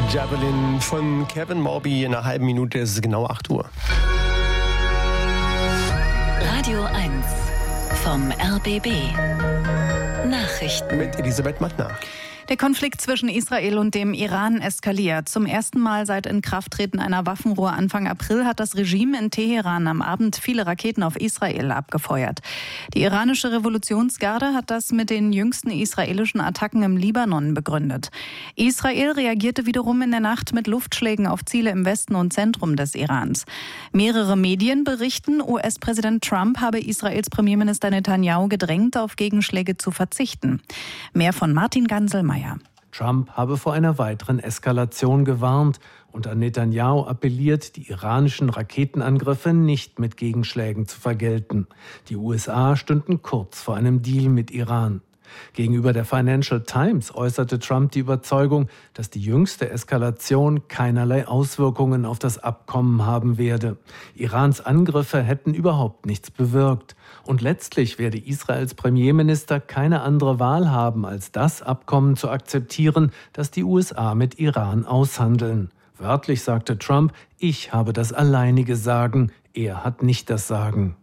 Javelin von Kevin Morby. In einer halben Minute ist es genau 8 Uhr. Radio 1 vom RBB. Nachrichten Mit Elisabeth Mattner. Der Konflikt zwischen Israel und dem Iran eskaliert. Zum ersten Mal seit Inkrafttreten einer Waffenruhe Anfang April hat das Regime in Teheran am Abend viele Raketen auf Israel abgefeuert. Die iranische Revolutionsgarde hat das mit den jüngsten israelischen Attacken im Libanon begründet. Israel reagierte wiederum in der Nacht mit Luftschlägen auf Ziele im Westen und Zentrum des Irans. Mehrere Medien berichten, US-Präsident Trump habe Israels Premierminister Netanyahu gedrängt, auf Gegenschläge zu verzichten. Mehr von Martin Ganselmeier. Trump habe vor einer weiteren Eskalation gewarnt und an Netanyahu appelliert, die iranischen Raketenangriffe nicht mit Gegenschlägen zu vergelten. Die USA stünden kurz vor einem Deal mit Iran. Gegenüber der Financial Times äußerte Trump die Überzeugung, dass die jüngste Eskalation keinerlei Auswirkungen auf das Abkommen haben werde. Irans Angriffe hätten überhaupt nichts bewirkt. Und letztlich werde Israels Premierminister keine andere Wahl haben, als das Abkommen zu akzeptieren, das die USA mit Iran aushandeln. Wörtlich sagte Trump, ich habe das alleinige Sagen, er hat nicht das Sagen.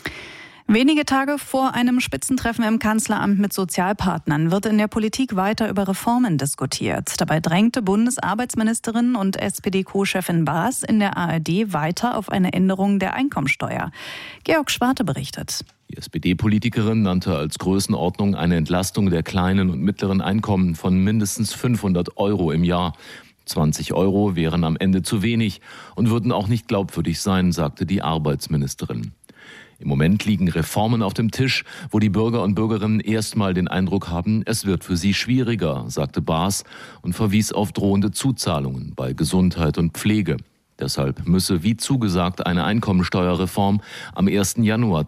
Wenige Tage vor einem Spitzentreffen im Kanzleramt mit Sozialpartnern wird in der Politik weiter über Reformen diskutiert. Dabei drängte Bundesarbeitsministerin und SPD-Co-Chefin Baas in der ARD weiter auf eine Änderung der Einkommensteuer. Georg Schwarte berichtet. Die SPD-Politikerin nannte als Größenordnung eine Entlastung der kleinen und mittleren Einkommen von mindestens 500 € im Jahr. 20 € wären am Ende zu wenig und würden auch nicht glaubwürdig sein, sagte die Arbeitsministerin. Im Moment liegen Reformen auf dem Tisch, wo die Bürger und Bürgerinnen erstmal den Eindruck haben, es wird für sie schwieriger, sagte Baas und verwies auf drohende Zuzahlungen bei Gesundheit und Pflege. Deshalb müsse, wie zugesagt, eine Einkommensteuerreform am 1. Januar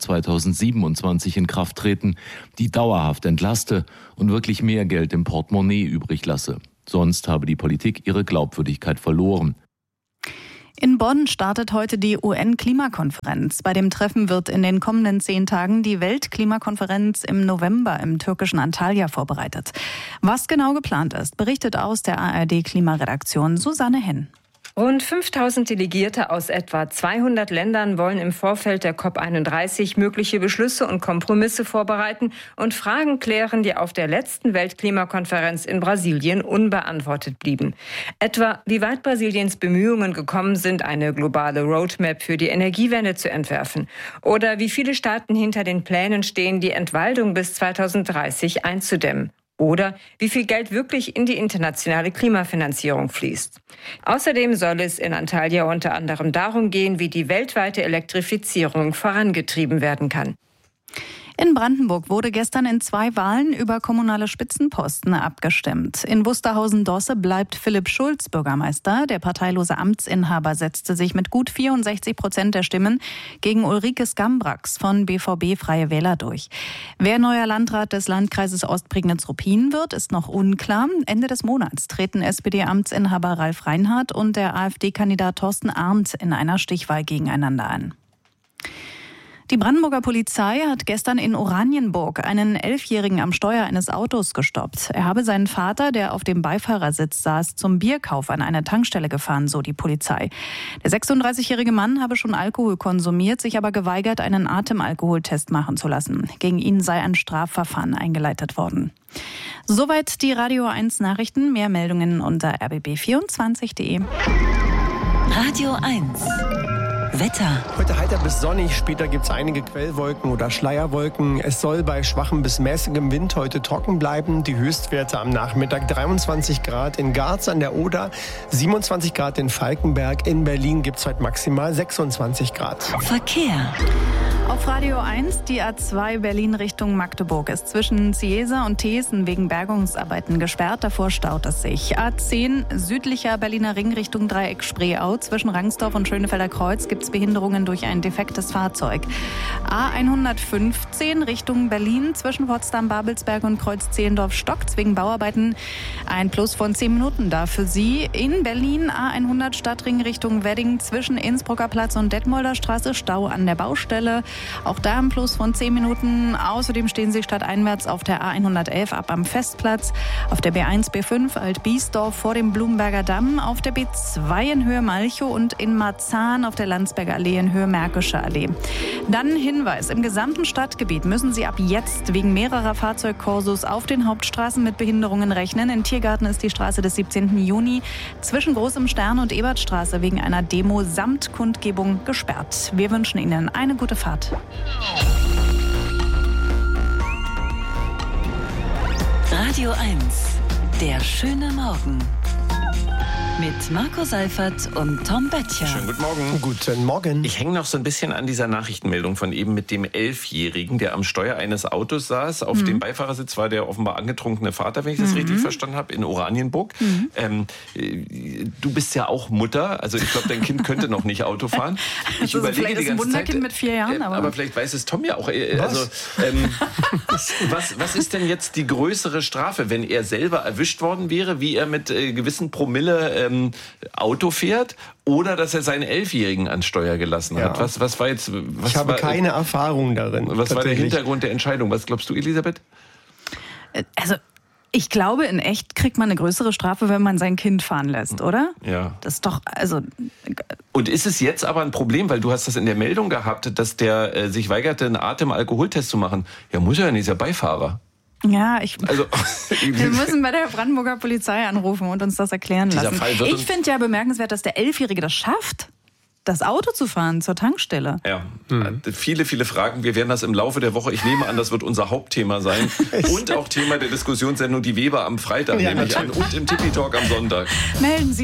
2027 in Kraft treten, die dauerhaft entlaste und wirklich mehr Geld im Portemonnaie übrig lasse. Sonst habe die Politik ihre Glaubwürdigkeit verloren. In Bonn startet heute die UN-Klimakonferenz. Bei dem Treffen wird in den kommenden 10 Tagen die Weltklimakonferenz im November im türkischen Antalya vorbereitet. Was genau geplant ist, berichtet aus der ARD-Klimaredaktion Susanne Henn. Rund 5000 Delegierte aus etwa 200 Ländern wollen im Vorfeld der COP31 mögliche Beschlüsse und Kompromisse vorbereiten und Fragen klären, die auf der letzten Weltklimakonferenz in Brasilien unbeantwortet blieben. Etwa, wie weit Brasiliens Bemühungen gekommen sind, eine globale Roadmap für die Energiewende zu entwerfen. Oder wie viele Staaten hinter den Plänen stehen, die Entwaldung bis 2030 einzudämmen. Oder wie viel Geld wirklich in die internationale Klimafinanzierung fließt. Außerdem soll es in Antalya unter anderem darum gehen, wie die weltweite Elektrifizierung vorangetrieben werden kann. In Brandenburg wurde gestern in 2 Wahlen über kommunale Spitzenposten abgestimmt. In Wusterhausen-Dosse bleibt Philipp Schulz Bürgermeister. Der parteilose Amtsinhaber setzte sich mit gut 64% der Stimmen gegen Ulrike Skambrax von BVB Freie Wähler durch. Wer neuer Landrat des Landkreises Ostprignitz-Ruppin wird, ist noch unklar. Ende des Monats treten SPD-Amtsinhaber Ralf Reinhardt und der AfD-Kandidat Thorsten Arndt in einer Stichwahl gegeneinander an. Die Brandenburger Polizei hat gestern in Oranienburg einen 11-Jährigen am Steuer eines Autos gestoppt. Er habe seinen Vater, der auf dem Beifahrersitz saß, zum Bierkauf an eine Tankstelle gefahren, so die Polizei. Der 36-jährige Mann habe schon Alkohol konsumiert, sich aber geweigert, einen Atemalkoholtest machen zu lassen. Gegen ihn sei ein Strafverfahren eingeleitet worden. Soweit die Radio 1 Nachrichten. Mehr Meldungen unter rbb24.de. Radio 1 Wetter. Heute heiter bis sonnig, später gibt es einige Quellwolken oder Schleierwolken. Es soll bei schwachem bis mäßigem Wind heute trocken bleiben. Die Höchstwerte am Nachmittag 23 Grad in Garz an der Oder, 27 Grad in Falkenberg. In Berlin gibt es heute maximal 26 Grad. Verkehr. Auf Radio 1, die A2 Berlin Richtung Magdeburg ist zwischen Ciesa und Thesen wegen Bergungsarbeiten gesperrt. Davor staut es sich. A10 südlicher Berliner Ring Richtung Dreieck Spreeau. Zwischen Rangsdorf und Schönefelder Kreuz gibt es Behinderungen durch ein defektes Fahrzeug. A115 Richtung Berlin zwischen Potsdam, Babelsberg und Kreuz-Zehlendorf stockt wegen Bauarbeiten. Ein Plus von 10 Minuten da für Sie. In Berlin A100 Stadtring Richtung Wedding zwischen Innsbrucker Platz und Detmolder Straße Stau an der Baustelle. Auch da im Plus von 10 Minuten. Außerdem stehen Sie stadteinwärts auf der A111 ab am Festplatz, auf der B1, B5 Alt-Biesdorf vor dem Blumenberger Damm, auf der B2 in Höhe Malchow und in Marzahn auf der Landsberger Allee in Höhe Märkische Allee. Dann Hinweis, im gesamten Stadtgebiet müssen Sie ab jetzt wegen mehrerer Fahrzeugkorsos auf den Hauptstraßen mit Behinderungen rechnen. In Tiergarten ist die Straße des 17. Juni zwischen Großem Stern und Ebertstraße wegen einer Demo samt Kundgebung gesperrt. Wir wünschen Ihnen eine gute Fahrt. Radio 1, der schöne Morgen. Mit Marco Seifert und Tom Böttcher. Schönen guten Morgen. Guten Morgen. Ich hänge noch so ein bisschen an dieser Nachrichtenmeldung von eben mit dem 11-Jährigen, der am Steuer eines Autos saß. Auf dem Beifahrersitz war der offenbar angetrunkene Vater, wenn ich das richtig verstanden habe, in Oranienburg. Du bist ja auch Mutter, also ich glaube, dein Kind könnte noch nicht Auto fahren. Ich also vielleicht ist ein Wunderkind mit 4 Jahren. Aber vielleicht weiß es Tom ja auch. Was ist denn jetzt die größere Strafe, wenn er selber erwischt worden wäre, wie er mit gewissen Promille Auto fährt oder dass er seinen 11-Jährigen ans Steuer gelassen hat? Was war jetzt? Ich habe keine Erfahrung darin. Was war der Hintergrund der Entscheidung? Was glaubst du, Elisabeth? Also ich glaube, in echt kriegt man eine größere Strafe, wenn man sein Kind fahren lässt, oder? Ja. Das ist doch, also... Und ist es jetzt aber ein Problem, weil du hast das in der Meldung gehabt, dass der sich weigerte, einen Atem-Alkoholtest zu machen? Ja, muss er ja nicht, ist ja Beifahrer. Ja, Also, wir müssen bei der Brandenburger Polizei anrufen und uns das erklären lassen. Ich finde ja bemerkenswert, dass der 11-Jährige das schafft, das Auto zu fahren zur Tankstelle. Ja, viele, viele Fragen. Wir werden das im Laufe der Woche, ich nehme an, das wird unser Hauptthema sein. Und auch Thema der Diskussionssendung Die Weber am Freitag, nehme ich an. Und im Tipi-Talk am Sonntag. Melden Sie